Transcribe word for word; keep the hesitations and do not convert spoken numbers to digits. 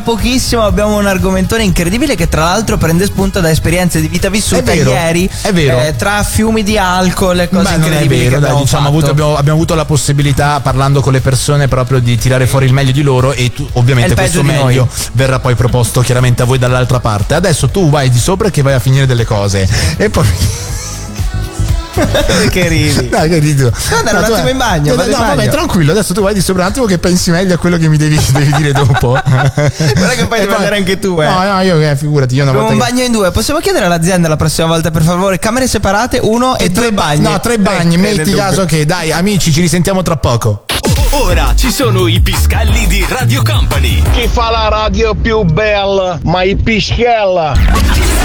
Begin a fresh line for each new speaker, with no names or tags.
pochissimo abbiamo un argomentone incredibile che tra l'altro prende spunto da esperienze di vita vissute
È vero,
ieri.
è vero.
Eh, tra fiumi di alcol e cose
Ma non è
incredibili
vero,
che
dai,
abbiamo
diciamo,
fatto.
avuto, abbiamo, abbiamo avuto la possibilità, parlando con le persone, proprio di tirare fuori il meglio di loro, e tu, ovviamente
È il
questo
peggio di
meglio
noi.
verrà poi proposto chiaramente a voi dall'altra parte. Adesso tu vai di sopra che vai a finire delle cose e poi
Che ridi?
Dai, che ridi?
Devo andare un
tu
attimo
vai-
in bagno,
No,
vado in
no, vabbè,
bagno.
tranquillo, adesso tu vai di sopra un attimo che pensi meglio a quello che mi devi, devi dire dopo.
Guarda che poi
E
devi andare anche tu, eh.
No, no, io eh, figurati, io una
Abbiamo
volta
un
che...
bagno in due. Possiamo chiedere all'azienda la prossima volta, per favore, camere separate, uno e, tre bagni.
No, tre bagni,
Eh,
metti
dunque.
caso che dai, amici, ci risentiamo tra poco.
Ora ci sono i piscalli di Radio Company.
Chi fa la radio più bella? Ma i pischella.